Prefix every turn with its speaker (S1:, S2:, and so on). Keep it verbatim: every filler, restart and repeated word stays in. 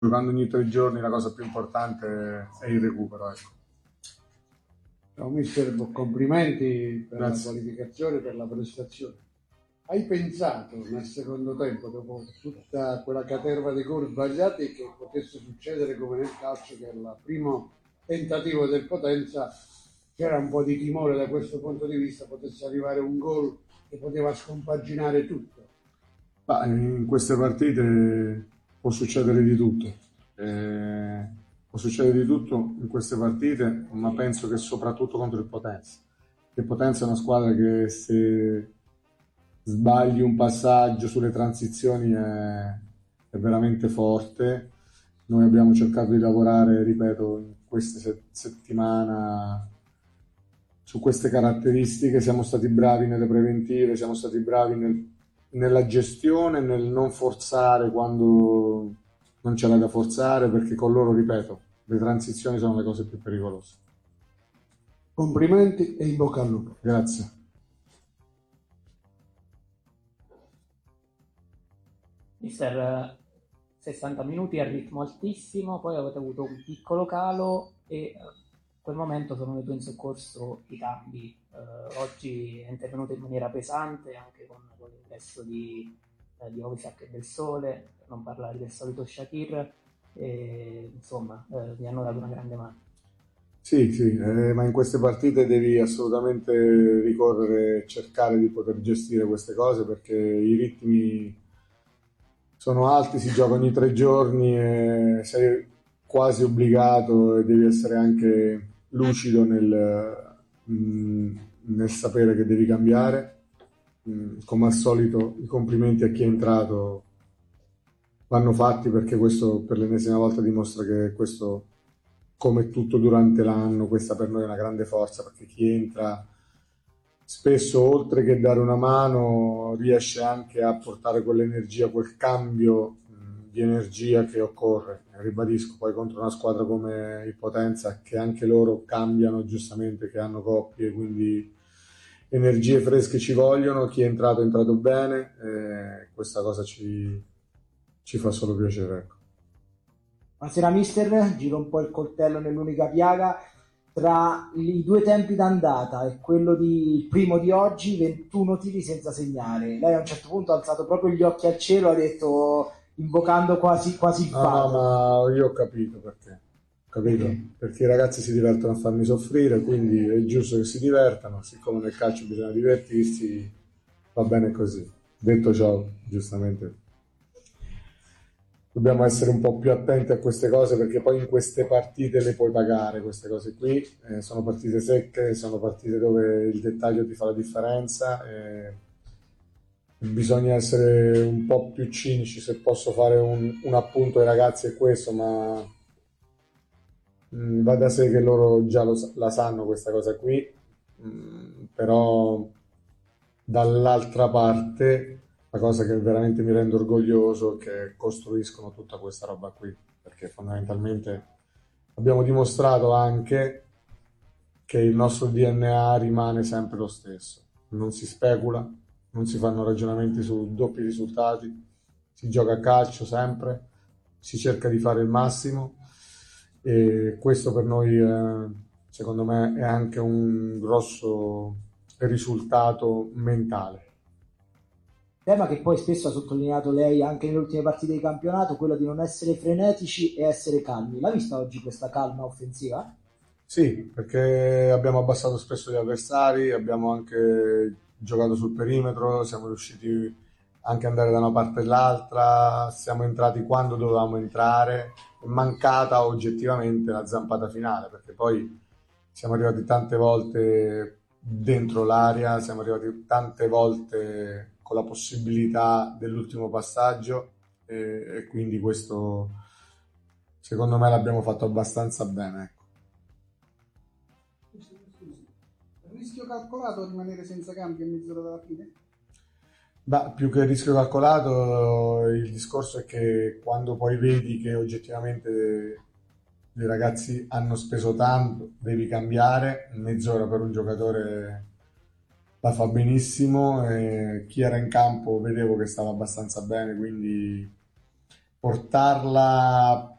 S1: Giocando ogni tre giorni la cosa più importante è il recupero, ecco.
S2: Ciao mister, complimenti per
S1: Grazie.
S2: la qualificazione, per la prestazione. Hai pensato nel secondo tempo, dopo tutta quella caterva di gol sbagliati, che potesse succedere come nel calcio, che al primo tentativo del Potenza c'era un po' di timore da questo punto di vista, potesse arrivare un gol che poteva scompaginare tutto?
S1: Ma in queste partite può succedere di tutto. Eh, può succedere di tutto in queste partite, ma penso che soprattutto contro il Potenza. Il Potenza è una squadra che se sbagli un passaggio sulle transizioni è, è veramente forte. Noi abbiamo cercato di lavorare, ripeto, in queste set- settimane su queste caratteristiche, siamo stati bravi nelle preventive, siamo stati bravi nel- nella gestione, nel non forzare quando non c'era da forzare, perché con loro, ripeto, le transizioni sono le cose più pericolose.
S2: Complimenti e in bocca al lupo.
S1: Grazie.
S3: Mister, sessanta minuti a ritmo altissimo, poi avete avuto un piccolo calo e eh, in quel momento sono venuti in soccorso i cambi. Eh, oggi è intervenuto in maniera pesante anche con, con l'ingresso di, eh, di Ovisak e del Sole, per non parlare del solito Shakir, e, insomma, eh, vi hanno dato una grande mano.
S1: Sì, sì, eh, ma in queste partite devi assolutamente ricorrere e cercare di poter gestire queste cose perché i ritmi sono alti, si gioca ogni tre giorni e sei quasi obbligato e devi essere anche lucido nel, mh, nel sapere che devi cambiare. Mh, come al solito i complimenti a chi è entrato vanno fatti perché questo per l'ennesima volta dimostra che questo, come tutto durante l'anno, questa per noi è una grande forza perché chi entra spesso oltre che dare una mano riesce anche a portare quell'energia, quel cambio mh, di energia che occorre. Ribadisco, poi contro una squadra come il Potenza che anche loro cambiano giustamente, che hanno coppie, quindi energie fresche ci vogliono, chi è entrato è entrato bene e questa cosa ci, ci fa solo piacere. Ecco.
S4: Buonasera mister, giro un po' il coltello nell'unica piaga. Tra i due tempi d'andata e quello di il primo di oggi, ventuno tiri senza segnare. Lei a un certo punto ha alzato proprio gli occhi al cielo, ha detto, invocando quasi, quasi il
S1: No, no,
S4: vado.
S1: ma io ho capito perché. Capito?
S4: Perché?
S1: Perché i ragazzi si divertono a farmi soffrire, quindi è giusto che si divertano, siccome nel calcio bisogna divertirsi, va bene così. Detto ciò, giustamente, dobbiamo essere un po' più attenti a queste cose perché poi in queste partite le puoi pagare, queste cose qui. Eh, sono partite secche, sono partite dove il dettaglio ti fa la differenza. E bisogna essere un po' più cinici, se posso fare un, un appunto ai ragazzi è questo, ma mh, va da sé che loro già lo, la sanno questa cosa qui, mh, però dall'altra parte la cosa che veramente mi rende orgoglioso è che costruiscono tutta questa roba qui, perché fondamentalmente abbiamo dimostrato anche che il nostro D N A rimane sempre lo stesso, non si specula, non si fanno ragionamenti su doppi risultati, si gioca a calcio sempre, si cerca di fare il massimo e questo per noi eh, secondo me è anche un grosso risultato mentale.
S4: Tema che poi spesso ha sottolineato lei anche nelle ultime partite di campionato, quello di non essere frenetici e essere calmi. L'ha vista oggi questa calma offensiva?
S1: Sì, perché abbiamo abbassato spesso gli avversari, abbiamo anche giocato sul perimetro, siamo riusciti anche ad andare da una parte all'altra, siamo entrati quando dovevamo entrare, è mancata oggettivamente la zampata finale, perché poi siamo arrivati tante volte dentro l'area, siamo arrivati tante volte con la possibilità dell'ultimo passaggio e, e quindi questo secondo me l'abbiamo fatto abbastanza bene. Ecco.
S5: Rischio calcolato rimanere senza cambi a mezz'ora dalla fine?
S1: Beh, più che il rischio calcolato, il discorso è che quando poi vedi che oggettivamente i ragazzi hanno speso tanto, devi cambiare, mezz'ora per un giocatore la fa benissimo e chi era in campo vedevo che stava abbastanza bene, quindi portarla